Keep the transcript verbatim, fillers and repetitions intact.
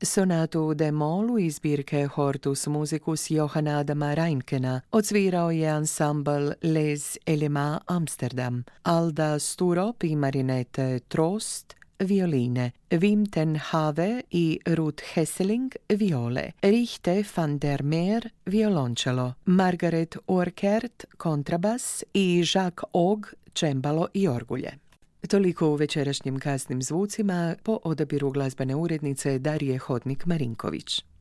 Sonatu de molu iz zbirke Hortus Musicus Johana Adama Reinkena odsvirao je ansambl Les Éléments Amsterdam, Alda Sturop i Marinette Trost, violine, Wim ten Have i Ruth Hesseling, viole, Richte van der Meer, violončelo, Margaret Urquhart, kontrabas i Jacques Og, čembalo i orgulje. Toliko u večerašnjim kasnim zvucima po odabiru glazbene urednice Darije Hodnik-Marinković.